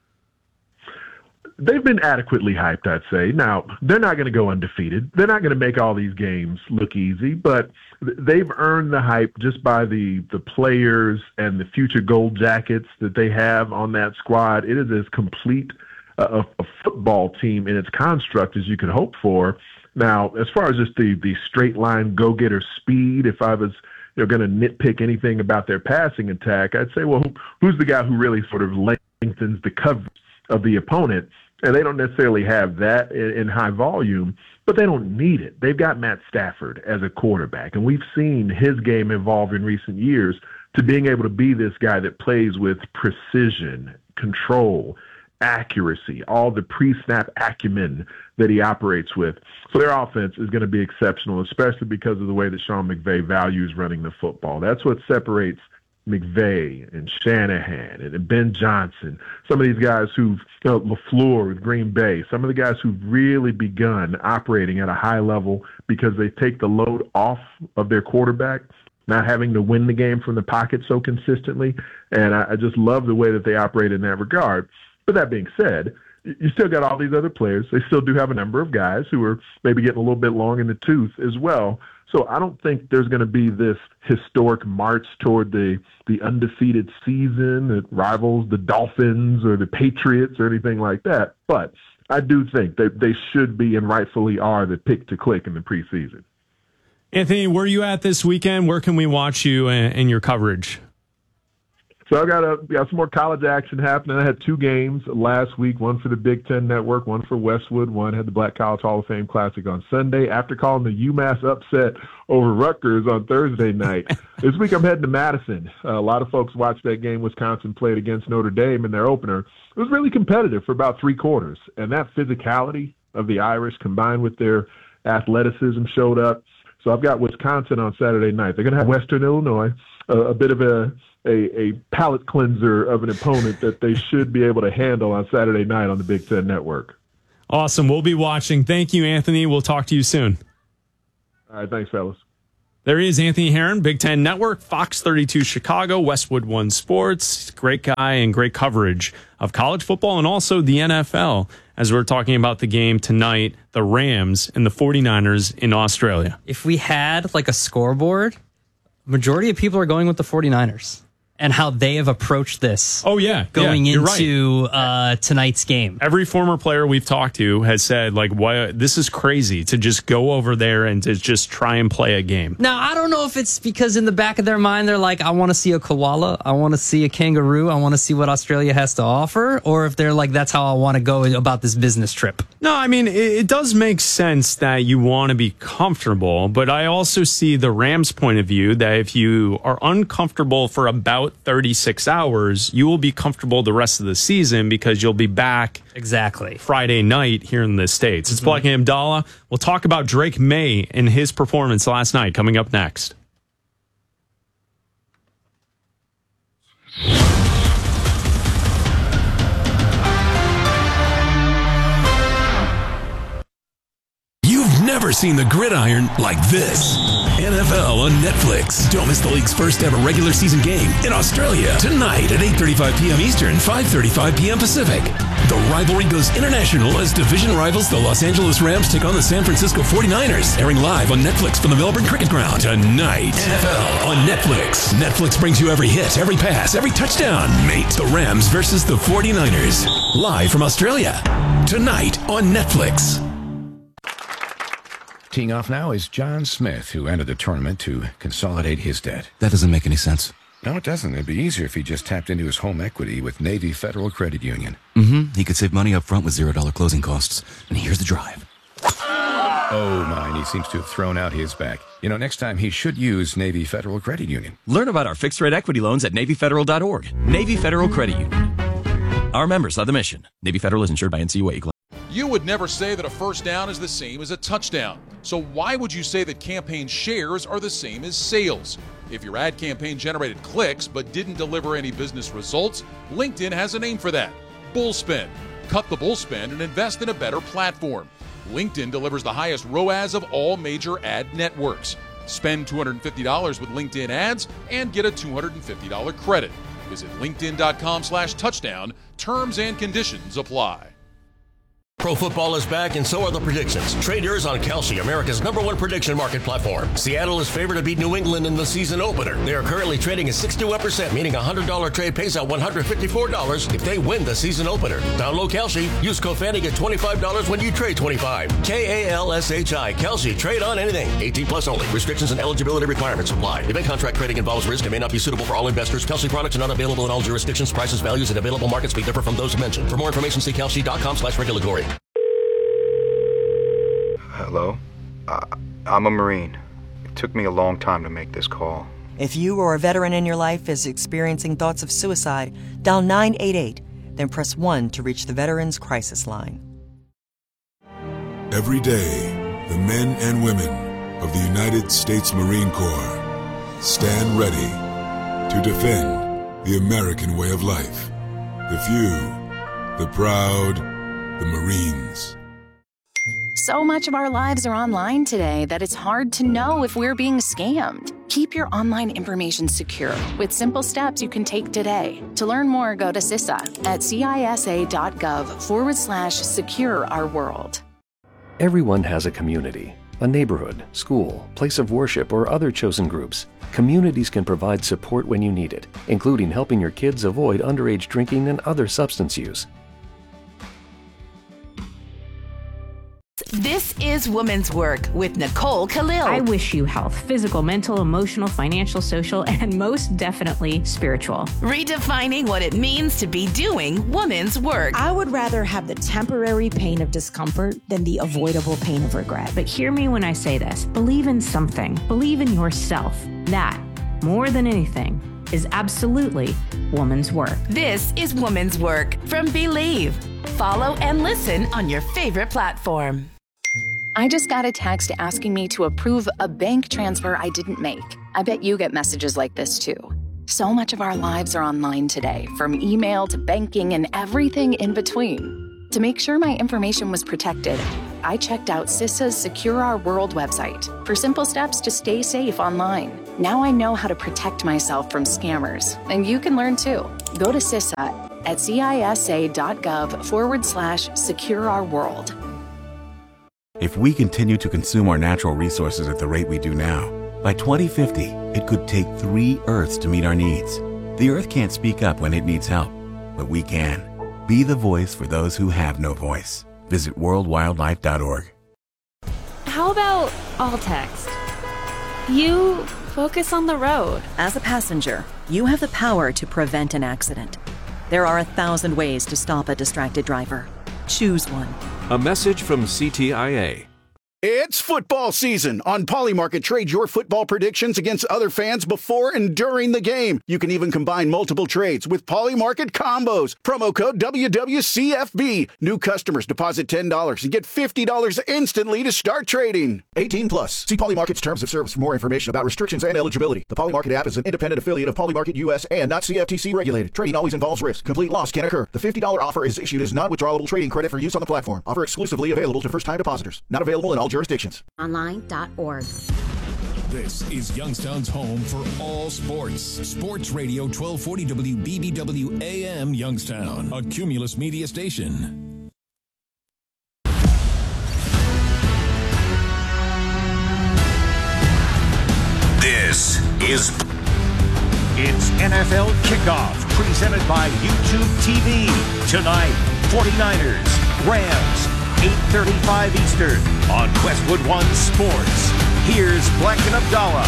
They've been adequately hyped, I'd say. Now, they're not going to go undefeated. They're not going to make all these games look easy, but they've earned the hype just by the players and the future gold jackets that they have on that squad. It is as complete a football team in its construct as you could hope for. Now, as far as just the straight line go-getter speed, if I was going to nitpick anything about their passing attack, I'd say, well, who's the guy who really sort of lengthens the coverage of the opponent? And they don't necessarily have that in high volume, but they don't need it. They've got Matt Stafford as a quarterback, and we've seen his game evolve in recent years to being able to be this guy that plays with precision, control, accuracy, all the pre-snap acumen that he operates with. So their offense is going to be exceptional, especially because of the way that Sean McVay values running the football. That's what separates McVay and Shanahan and Ben Johnson, some of these guys who've, LaFleur with Green Bay, some of the guys who've really begun operating at a high level because they take the load off of their quarterback, not having to win the game from the pocket so consistently. And I just love the way that they operate in that regard. But that being said, you still got all these other players. They still do have a number of guys who are maybe getting a little bit long in the tooth as well. So I don't think there's going to be this historic march toward the undefeated season that rivals the Dolphins or the Patriots or anything like that. But I do think that they should be and rightfully are the pick to click in the preseason. Anthony, where are you at this weekend? Where can we watch you and your coverage? So I got some more college action happening. I had 2 games last week, one for the Big Ten Network, one for Westwood. One had the Black College Hall of Fame Classic on Sunday. After calling the UMass upset over Rutgers on Thursday night, this week I'm heading to Madison. A lot of folks watched that game Wisconsin played against Notre Dame in their opener. It was really competitive for about 3 quarters, and that physicality of the Irish combined with their athleticism showed up. So I've got Wisconsin on Saturday night. They're going to have Western Illinois, a bit of a palate cleanser of an opponent that they should be able to handle on Saturday night on the Big Ten Network. Awesome. We'll be watching. Thank you, Anthony. We'll talk to you soon. All right. Thanks, fellas. There he is, Anthony Herron, Big Ten Network, Fox 32 Chicago, Westwood One Sports. Great guy and great coverage of college football and also the NFL as we're talking about the game tonight, the Rams and the 49ers in Australia. If we had like a scoreboard, majority of people are going with the 49ers. And how they have approached this. Oh, yeah. Going right. into tonight's game. Every former player we've talked to has said, like, why, this is crazy to just go over there and to just try and play a game. Now, I don't know if it's because in the back of their mind, they're like, I want to see a koala. I want to see a kangaroo. I want to see what Australia has to offer. Or if they're like, that's how I want to go about this business trip. No, I mean, it does make sense that you want to be comfortable. But I also see the Rams' point of view that if you are uncomfortable for about 36 hours, you will be comfortable the rest of the season because you'll be back exactly Friday night here in the States. It's Black and Abdallah. We'll talk about Drake May and his performance last night coming up next. You've never seen the gridiron like this. NFL on Netflix. Don't miss the league's first ever regular season game in Australia tonight at 8:35 p.m. Eastern, 5:35 p.m. Pacific. The rivalry goes international as division rivals the Los Angeles Rams take on the San Francisco 49ers. Airing live on Netflix from the Melbourne Cricket Ground tonight. NFL on Netflix. Netflix brings you every hit, every pass, every touchdown. Mate, the Rams versus the 49ers. Live from Australia. Tonight on Netflix. Teeing off now is John Smith, who entered the tournament to consolidate his debt. That doesn't make any sense. No, it doesn't. It'd be easier if he just tapped into his home equity with Navy Federal Credit Union. He could save money up front with $0 closing costs. And here's the drive. Oh, my, and he seems to have thrown out his back. You know, next time he should use Navy Federal Credit Union. Learn about our fixed-rate equity loans at NavyFederal.org. Navy Federal Credit Union. Our members are the mission. Navy Federal is insured by NCUA. You would never say that a first down is the same as a touchdown. So why would you say that campaign shares are the same as sales? If your ad campaign generated clicks but didn't deliver any business results, LinkedIn has a name for that. Bullspend. Cut the bullspend and invest in a better platform. LinkedIn delivers the highest ROAS of all major ad networks. Spend $250 with LinkedIn ads and get a $250 credit. Visit linkedin.com/touchdown. Terms and conditions apply. Pro football is back, and so are the predictions. Trade yours on Kalshi, America's #1 prediction market platform. Seattle is favored to beat New England in the season opener. They are currently trading at 61%, meaning a $100 trade pays out $154 if they win the season opener. Download Kalshi. Use code FANNY, get $25 when you trade $25. KALSHI. Kalshi. Trade on anything. 18 plus only. Restrictions and eligibility requirements apply. Event contract trading involves risk and may not be suitable for all investors. Kalshi products are not available in all jurisdictions. Prices, values, and available markets may differ from those mentioned. For more information, see kalshi.com/regulatory. Hello? I'm a Marine. It took me a long time to make this call. If you or a veteran in your life is experiencing thoughts of suicide, dial 988, then press 1 to reach the Veterans Crisis Line. Every day, the men and women of the United States Marine Corps stand ready to defend the American way of life. The few, the proud, the Marines. So much of our lives are online today that it's hard to know if we're being scammed. Keep your online information secure with simple steps you can take today. To learn more, go to CISA at CISA.gov/secure our world. Everyone has a community, a neighborhood, school, place of worship, or other chosen groups. Communities can provide support when you need it, including helping your kids avoid underage drinking and other substance use. This is Women's Work with Nicole Khalil. I wish you health, physical, mental, emotional, financial, social, and most definitely spiritual. Redefining what it means to be doing women's work. I would rather have the temporary pain of discomfort than the avoidable pain of regret. But hear me when I say this. Believe in something. Believe in yourself. That, more than anything, is absolutely woman's work. This is Woman's Work from Believe. Follow and listen on your favorite platform. I just got a text asking me to approve a bank transfer I didn't make. I bet you get messages like this too. So much of our lives are online today, from email to banking and everything in between. To make sure my information was protected, I checked out CISA's Secure Our World website for simple steps to stay safe online. Now I know how to protect myself from scammers, and you can learn too. Go to CISA at cisa.gov/secure-our-world. If we continue to consume our natural resources at the rate we do now, by 2050, it could take 3 Earths to meet our needs. The Earth can't speak up when it needs help, but we can. Be the voice for those who have no voice. Visit worldwildlife.org. How about all text? You focus on the road. As a passenger, you have the power to prevent an accident. There are 1,000 ways to stop a distracted driver. Choose one. A message from CTIA. It's football season. On Polymarket, trade your football predictions against other fans before and during the game. You can even combine multiple trades with Polymarket combos. Promo code WWCFB. New customers deposit $10 and get $50 instantly to start trading. 18 plus. See Polymarket's terms of service for more information about restrictions and eligibility. The Polymarket app is an independent affiliate of Polymarket US and not CFTC regulated. Trading always involves risk. Complete loss can occur. The $50 offer is issued as non-withdrawable trading credit for use on the platform. Offer exclusively available to first-time depositors. Not available in all jurisdictions. Online.org. This is Youngstown's home for all sports. Sports Radio 1240 WBBW AM Youngstown, a Cumulus media station. This is It's NFL Kickoff, presented by YouTube TV. Tonight, 49ers, Rams, 8:35 Eastern on Westwood One Sports. Here's Black and Abdallah.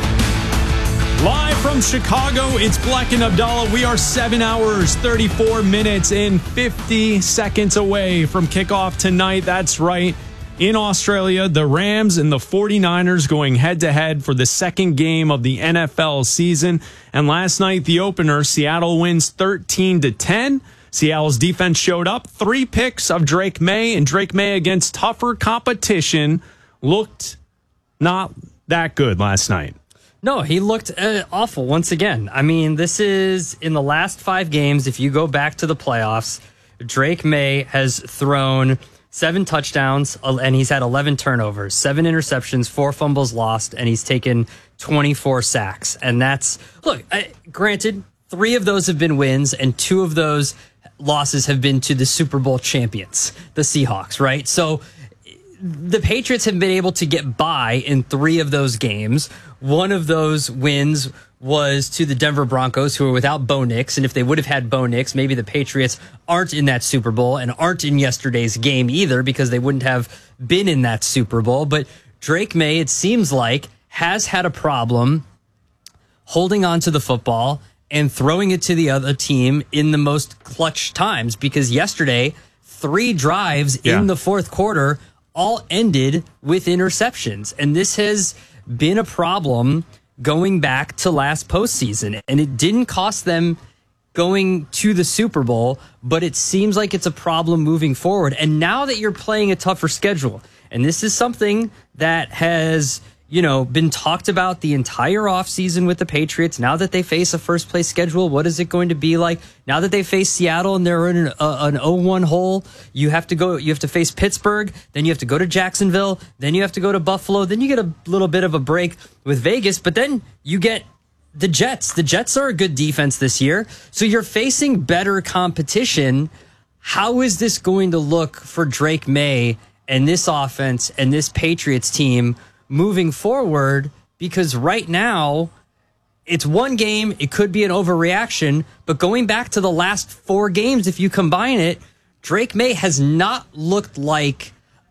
Live from Chicago, it's Black and Abdallah. We are 7 hours, 34 minutes, and 50 seconds away from kickoff tonight. That's right. In Australia, the Rams and the 49ers going head-to-head for the second game of the NFL season. And last night, the opener, Seattle wins 13-10. Seattle's defense showed up. 3 picks of Drake May, and Drake May against tougher competition looked not that good last night. No, he looked awful once again. I mean, this is in the last 5 games. If you go back to the playoffs, Drake May has thrown 7 touchdowns, and he's had 11 turnovers, 7 interceptions, 4 fumbles lost, and he's taken 24 sacks. And that's, look, granted, 3 of those have been wins, and 2 of those losses have been to the Super Bowl champions, the Seahawks, right? So the Patriots have been able to get by in 3 of those games. One of those wins was to the Denver Broncos, who are without Bo Nix. And if they would have had Bo Nix, maybe the Patriots aren't in that Super Bowl and aren't in yesterday's game either, because they wouldn't have been in that Super Bowl. But Drake May, it seems like, has had a problem holding on to the football and throwing it to the other team in the most clutch times, because yesterday, 3 drives in the fourth quarter all ended with interceptions. And this has been a problem going back to last postseason. And it didn't cost them going to the Super Bowl, but it seems like it's a problem moving forward. And now that you're playing a tougher schedule, and this is something that has, been talked about the entire offseason with the Patriots. Now that they face a first place schedule, what is it going to be like? Now that they face Seattle and they're in an 0-1 hole, you have to face Pittsburgh, then you have to go to Jacksonville, then you have to go to Buffalo, then you get a little bit of a break with Vegas, but then you get the Jets. The Jets are a good defense this year, so you're facing better competition. How is this going to look for Drake May and this offense and this Patriots team moving forward? Because right now, it's one game. It could be an overreaction, but going back to the last 4 games, if you combine it, Drake May has not looked like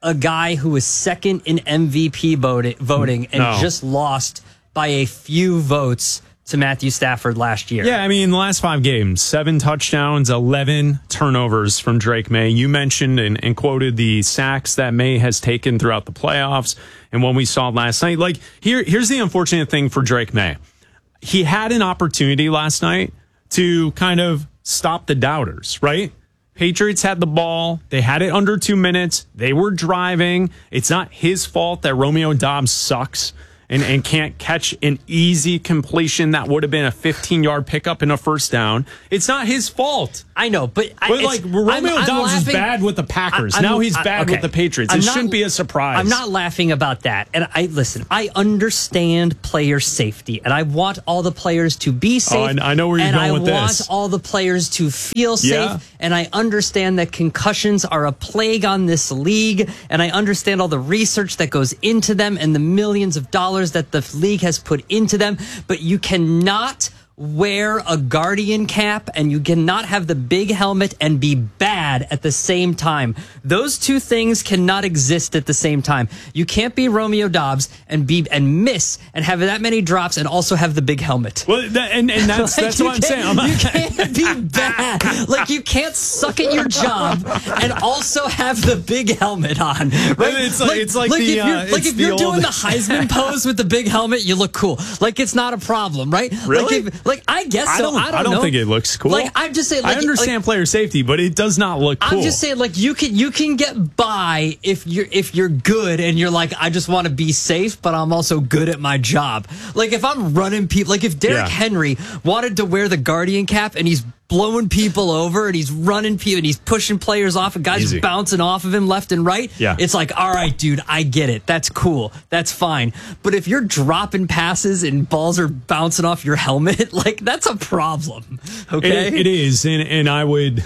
a guy who was second in MVP voting and just lost by a few votes to Matthew Stafford last year. Yeah, I mean, the last 5 games, 7 touchdowns, 11 turnovers from Drake May. You mentioned and quoted the sacks that May has taken throughout the playoffs and what we saw last night. Like, here's the unfortunate thing for Drake May. He had an opportunity last night to kind of stop the doubters, right? Patriots had the ball. They had it under 2 minutes. They were driving. It's not his fault that Romeo Doubs sucks and can't catch an easy completion that would have been a 15-yard pickup and a first down. It's not his fault. I know, but Romeo Doubs is bad with the Packers. Now he's bad with the Patriots. It shouldn't be a surprise. I'm not laughing about that. And I understand player safety, and I want all the players to be safe. I know where you're going with this. And I want all the players to feel safe. And I understand that concussions are a plague on this league, and I understand all the research that goes into them and the millions of dollars that the league has put into them, but you cannot wear a Guardian cap and you cannot have the big helmet and be bad at the same time. Those two things cannot exist at the same time. You can't be Romeo Doubs and miss and have that many drops and also have the big helmet. Well, that's that's what I'm saying. You can't be bad. Like, you can't suck at your job and also have the big helmet on. Right? It's like if you're doing the Heisman pose with the big helmet, you look cool. Like, it's not a problem, right? Really? I guess so. I don't know. think it looks cool. Like, I'm just saying. I understand player safety, but it does not look cool. I'm just saying, like, you can get by if you're good and you're like, I just want to be safe, but I'm also good at my job. Like, if I'm running people, like if Derrick Henry wanted to wear the Guardian cap and he's blowing people over and he's running people and he's pushing players off and guys bouncing off of him left and right. Yeah. It's like, all right, dude, I get it. That's cool. That's fine. But if you're dropping passes and balls are bouncing off your helmet, like, that's a problem. Okay. It is. And I would,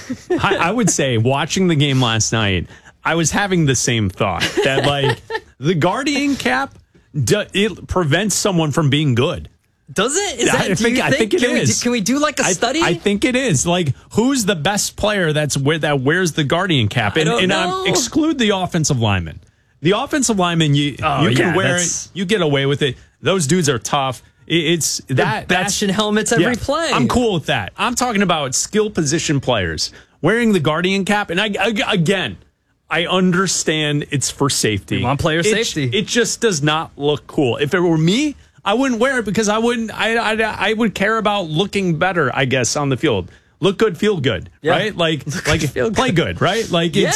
I would say watching the game last night, I was having the same thought that, like, the Guardian cap, it prevents someone from being good. Does it? I think it is. Can we do like a study? I think it is. Like, who's the best player that wears the Guardian cap? And exclude the offensive lineman. The offensive lineman, you can wear it. You get away with it. Those dudes are tough. They're bashing helmets every play. I'm cool with that. I'm talking about skill position players wearing the Guardian cap. And I understand it's for safety. We want player safety. It just does not look cool. If it were me, I wouldn't wear it because I would care about looking better, I guess, on the field. Look good, feel good, right? Like play good, right? Like, it's,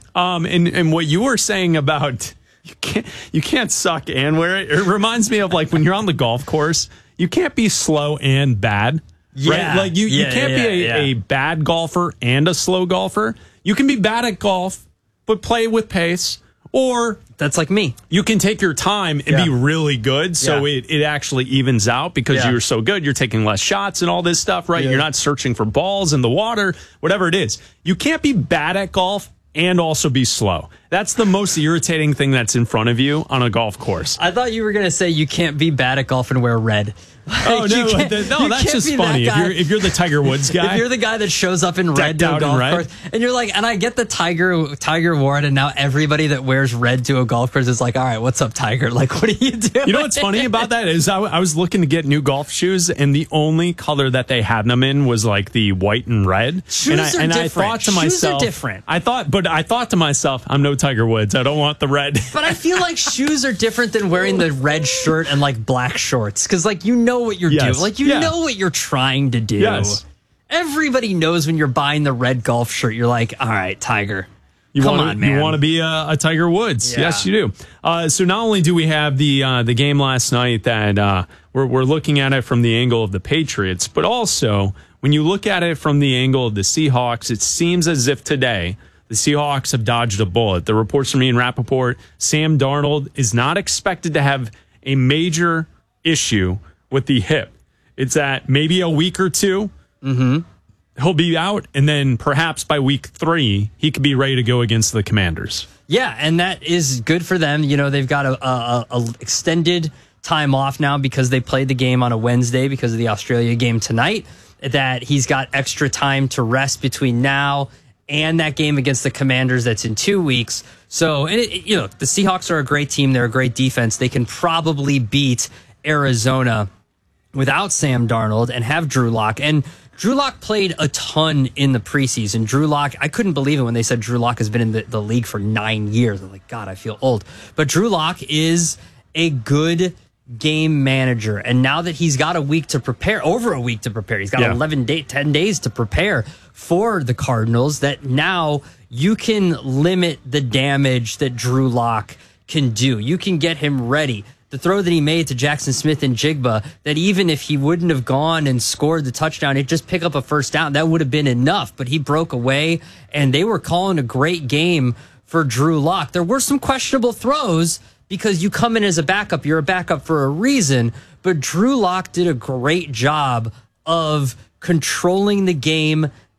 and what you were saying about you can't suck and wear it. It reminds me of, like, when you're on the golf course, you can't be slow and bad, right? Like, you can't be a bad golfer and a slow golfer. You can be bad at golf, but play with pace. Or that's like me. You can take your time and be really good, so it actually evens out because you're so good. You're taking less shots and all this stuff, right? You're not searching for balls in the water, whatever it is. You can't be bad at golf and also be slow. That's the most irritating thing that's in front of you on a golf course. I thought you were going to say you can't be bad at golf and wear red. Oh, no, that's just funny. If you're the Tiger Woods guy. If you're the guy that shows up in red to a golf course, and you're like, and I get the Tiger wore it, and now everybody that wears red to a golf course is like, all right, what's up, Tiger? Like, what are you doing? You know what's funny about that is I was looking to get new golf shoes, and the only color that they had them in was like the white and red. Shoes are different. I thought to myself, shoes are different. I thought to myself, I'm no Tiger Woods. I don't want the red. But I feel like shoes are different than wearing the red shirt and like black shorts, because like you know what you're doing. Like, you know what you're trying to do. Yes. Everybody knows when you're buying the red golf shirt. You're like, all right, Tiger. Come on, man. You want to be a Tiger Woods. Yeah. Yes, you do. So not only do we have the game last night that we're looking at it from the angle of the Patriots, but also when you look at it from the angle of the Seahawks, it seems as if today the Seahawks have dodged a bullet. The reports from Ian Rappaport, Sam Darnold is not expected to have a major issue with the hip. It's at maybe a week or two. He'll be out, and then perhaps by week 3, he could be ready to go against the Commanders. Yeah, and that is good for them. You know, they've got a extended time off now because they played the game on a Wednesday because of the Australia game tonight, that he's got extra time to rest between now and that game against the Commanders that's in 2 weeks. So, and the Seahawks are a great team. They're a great defense. They can probably beat Arizona without Sam Darnold and have Drew Lock. And Drew Lock played a ton in the preseason. Drew Lock, I couldn't believe it when they said Drew Lock has been in the league for 9 years. I'm like, God, I feel old. But Drew Lock is a good game manager. And now that he's got a week to prepare, over a week to prepare, he's got 10 days to prepare for the Cardinals, that now you can limit the damage that Drew Lock can do. You can get him ready. The throw that he made to Jackson Smith and Jigba, that even if he wouldn't have gone and scored the touchdown, he'd just pick up a first down, that would have been enough. But he broke away, and they were calling a great game for Drew Lock. There were some questionable throws because you come in as a backup. You're a backup for a reason. But Drew Lock did a great job of controlling the game